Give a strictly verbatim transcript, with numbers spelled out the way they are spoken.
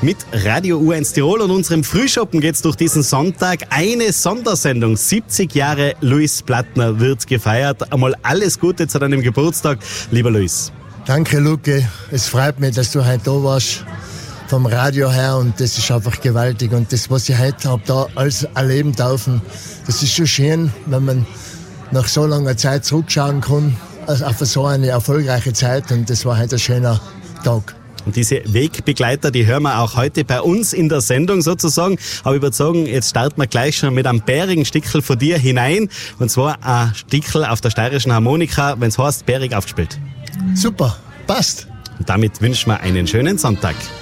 mit Radio U eins Tirol und unserem Frühschoppen geht's durch diesen Sonntag. Eine Sondersendung. siebzig Jahre Luis Plattner wird gefeiert. Einmal alles Gute zu deinem Geburtstag, lieber Luis. Danke, Luke. Es freut mich, dass du heute da warst. Vom Radio her, und das ist einfach gewaltig. Und das, was ich heute habe, da alles erleben dürfen, das ist schon schön, wenn man nach so langer Zeit zurückschauen kann, also auf so eine erfolgreiche Zeit. Und das war heute ein schöner Tag. Und diese Wegbegleiter, die hören wir auch heute bei uns in der Sendung sozusagen. Aber ich würde sagen, jetzt starten wir gleich schon mit einem bärigen Stickel von dir hinein. Und zwar ein Stickel auf der steirischen Harmonika, wenn es heißt, bärig aufgespielt. Super, passt. Und damit wünschen wir einen schönen Sonntag.